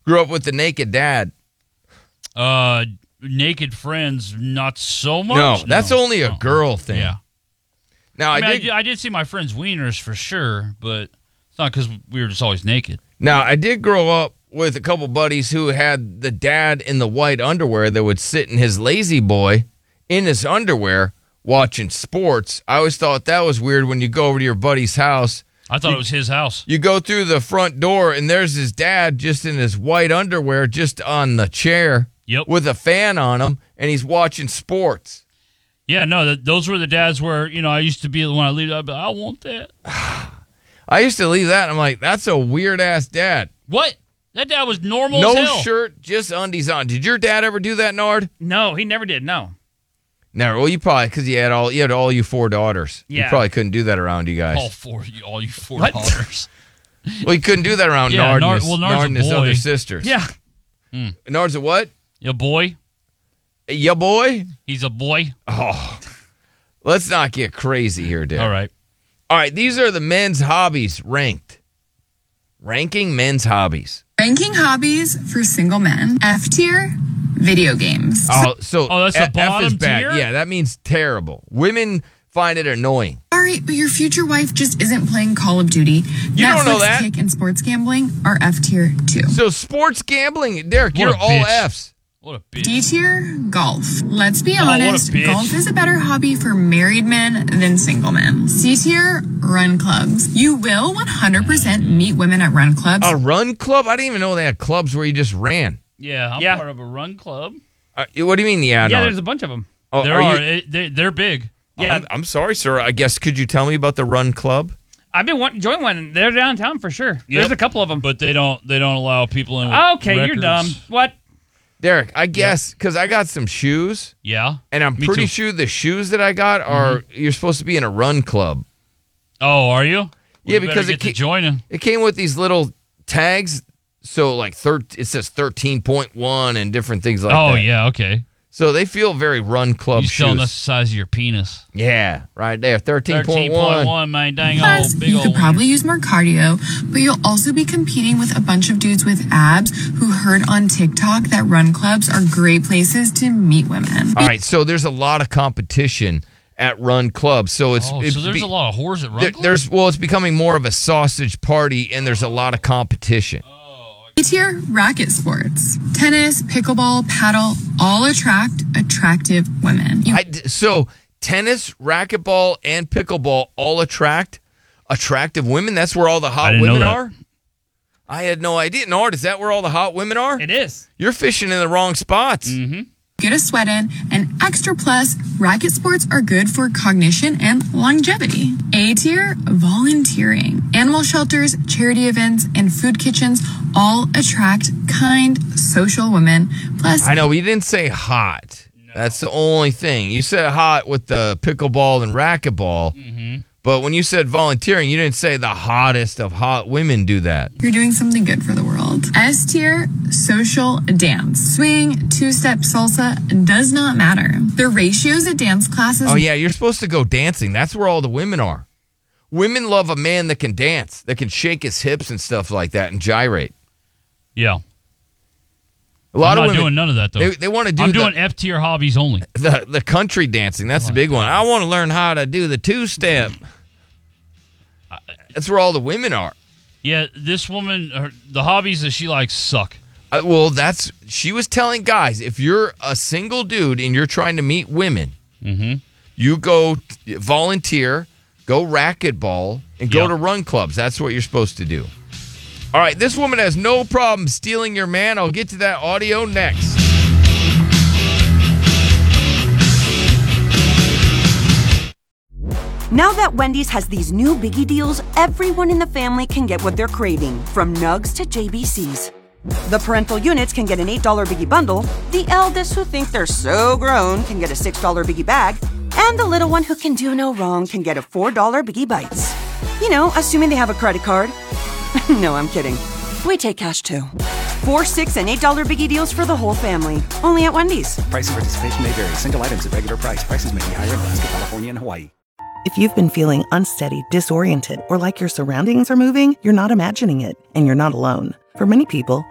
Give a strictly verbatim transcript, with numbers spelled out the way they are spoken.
grew up with the naked dad. Uh, naked friends, not so much. No, that's no. only a no. girl thing. Yeah. Now I, I, mean, I, did. did, I did see my friends' wieners for sure, but it's not because we were just always naked. Now I did grow up with a couple buddies who had the dad in the white underwear that would sit in his lazy boy in his underwear watching sports. I always thought that was weird when you go over to your buddy's house. I thought you, it was his house. You go through the front door and there's his dad just in his white underwear, just on the chair Yep. with a fan on him, and he's watching sports. Yeah, no, th- those were the dads where, you know, I used to be, when I leave, I'd be like, I want that. I used to leave that, and I'm like, that's a weird-ass dad. What? That dad was normal No as hell. shirt, just undies on. Did your dad ever do that, Nard? No, he never did, no. Never. Well, you probably, because you had all you had all you four daughters. Yeah. You probably couldn't do that around you guys. All four, you, all you four What? daughters. Well, you couldn't do that around Yeah, Nard, Nard- and his, well, Nard's Nard a and his boy. other sisters. Yeah. Nard's a what? Yeah, boy. Ya boy? He's a boy. Oh, let's not get crazy here, dude. All right. All right, these are the men's hobbies ranked. Ranking men's hobbies. Ranking hobbies for single men. F tier, video games. Oh, so Oh, that's the F- F is bottom bad. tier? Yeah, that means terrible. Women find it annoying. Sorry, but your future wife just isn't playing Call of Duty. You Netflix, don't know that. Kick, and sports gambling are F tier too. So sports gambling, Derek, What you're a all bitch. F's. What a bitch. D tier, golf. Let's be Oh, what a honest, bitch. golf is a better hobby for married men than single men. C tier, run clubs. You will one hundred percent meet women at run clubs. A run club? I didn't even know they had clubs where you just ran. Yeah, I'm Yeah. part of a run club. Uh, what do you mean, yeah? Yeah, no? there's a bunch of them. Oh, there are are. you- It- they, they're big. Yeah. I'm, I'm sorry, sir. I guess could you tell me about the run club? I've been wanting to join one. They're downtown for sure. There's a couple of them. But they don't They don't allow people in with Okay, you're records. dumb. What? Derek, I guess because I got some shoes, Yeah. and I'm Me pretty too. sure the shoes that I got are you're supposed to be in a run club. Oh, are you? Yeah, We better because it get to ca- joining. It came with these little tags, so like thir- it says thirteen point one and different things like Oh, that. yeah, okay. So they feel very run club You showing us shoes. the size of your penis. Yeah, right there, thirteen thirteen point point one. one, man. Dang Plus, old big you old could wiener. probably use more cardio, but you'll also be competing with a bunch of dudes with abs who heard on TikTok that run clubs are great places to meet women. All right, so there's a lot of competition at run clubs. So it's Oh, it's so there's be- a lot of whores at run there- clubs? there's well, it's becoming more of a sausage party, and there's a lot of competition. A tier, racket sports. Tennis, pickleball, paddle, all attract attractive women. You I, so tennis, racquetball, and pickleball all attract attractive women. That's where all the I hot didn't know women that. are. I had no idea. Nard, is that where all the hot women are? It is. You're fishing in the wrong spots. Mm-hmm. get a sweat in, and extra plus, racket sports are good for cognition and longevity. A tier, volunteering. Animal shelters, charity events, and food kitchens all attract kind, social women. Plus, I know, we didn't say hot. That's the only thing. You said hot with the pickleball and racquetball. Mm-hmm. But when you said volunteering, you didn't say the hottest of hot women do that. you're doing something good for the world. S tier, social dance. Swing, two-step salsa, does not matter. The ratios at dance classes Oh, yeah, you're supposed to go dancing. That's where all the women are. Women love a man that can dance, that can shake his hips and stuff like that and gyrate. Yeah. A lot I'm of not women, doing none of that, though. They, they want to do I'm the, doing F tier hobbies only. the, the country dancing. That's the big one. I want to learn how to do the two-step. That's where all the women are. Yeah, this woman, her, the hobbies that she likes suck. Uh, well, that's she was telling guys, if you're a single dude and you're trying to meet women, Mm-hmm. you go t- volunteer, go racquetball, and go Yep. to run clubs. That's what you're supposed to do. All right, this woman has no problem stealing your man. I'll get to that audio next. Now that Wendy's has these new biggie deals, everyone in the family can get what they're craving, from Nugs to J B Cs. The parental units can get an eight dollar biggie bundle, the eldest who think they're so grown can get a six dollar biggie bag, and the little one who can do no wrong can get a four dollar biggie bites. You know, assuming they have a credit card. No, I'm kidding. We take cash too. Four, six, and eight dollar biggie deals for the whole family. Only at Wendy's. Price and participation may vary. Single items at regular price. Prices may be higher in Alaska, California, and Hawaii. If you've been feeling unsteady, disoriented, or like your surroundings are moving, you're not imagining it, and you're not alone. For many people,